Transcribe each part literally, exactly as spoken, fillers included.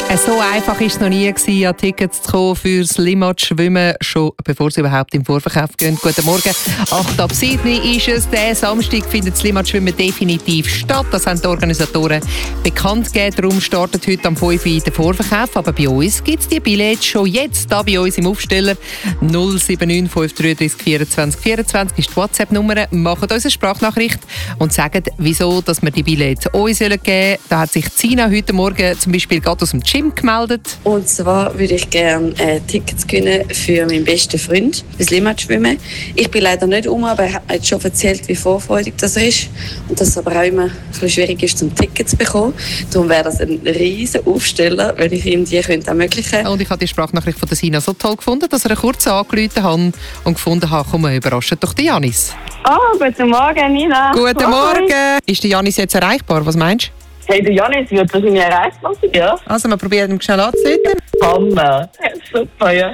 So einfach war es noch nie, gewesen, an Tickets zu kommen für das Limmat-Schwimmen, schon bevor sie überhaupt im Vorverkauf gehen. Guten Morgen. acht ab Sydney ist es. Der Samstag findet das Limmat-Schwimmen definitiv statt. Das haben die Organisatoren bekannt gegeben. Darum startet heute am fünf Uhr der Vorverkauf. Aber bei uns gibt es die Billets schon jetzt. Hier bei uns im Aufsteller. null sieben neun fünf drei drei vier zwei vier zwei ist die WhatsApp-Nummer. Macht uns eine Sprachnachricht und sagt, wieso dass wir die Billets uns geben sollen. Da hat sich Zina heute Morgen zum Beispiel gerade aus dem Gym gemeldet. Und zwar würde ich gerne äh, Tickets gewinnen für meinen besten Freund fürs Limmat-Schwimmen. Ich bin leider nicht um, aber er hat mir jetzt schon erzählt, wie vorfreudig das ist. Und dass es aber auch immer ein bisschen schwierig ist, um Tickets zu bekommen. Darum wäre das ein riesen Aufsteller, wenn ich ihm die könnte ermöglichen. Und ich habe die Sprachnachricht von der Sina so toll gefunden, dass er eine kurz angerufen hat und gefunden hat, komm, überraschen doch die Janis. Oh, guten Morgen, Nina. Guten Hi. Morgen. Ist die Janis jetzt erreichbar? Was meinst du? Hey, der Janis wird wahrscheinlich erreichbar sein, ja? Also, wir probieren ihn schnell anzuleiten. Hammer. Ja, super, ja.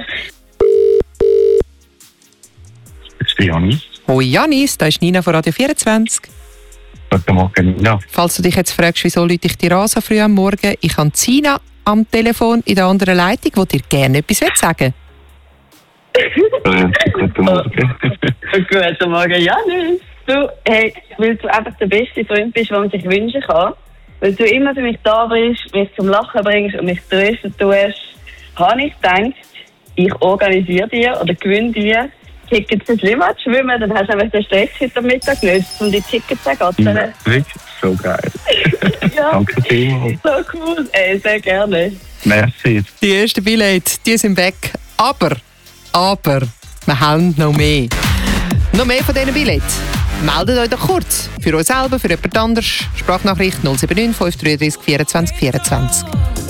Das ist Janis. Hoi Janis, da ist Nina von Radio vierundzwanzig. Guten Morgen, Nina. Falls du dich jetzt fragst, wieso rufe ich dir an so früh am Morgen, ich habe Zina am Telefon in der anderen Leitung, die dir gerne etwas sagen äh, Guten Morgen. Guten Morgen, Janis. Du, hey, weil du einfach der beste Freund bist, den man sich wünschen kann, weil du immer für mich da bist, mich zum Lachen bringst und mich trösten tust, habe ich gedacht, ich organisiere dir oder gewinne dir Tickets fürs Limmat-Schwimmen, dann hast du einfach den Stress heute Mittag genutzt, um die Tickets zu ergattern. Ja, wirklich so geil. Ja. Danke vielmals. So cool, ey, sehr gerne. Merci. Die ersten Billets, die sind weg. Aber, aber, wir haben noch mehr. Noch mehr von diesen Billets. Meldet euch doch kurz. Für euch selber, für jemand anderes. Sprachnachricht null sieben neun fünf drei drei vier zwei vier zwei.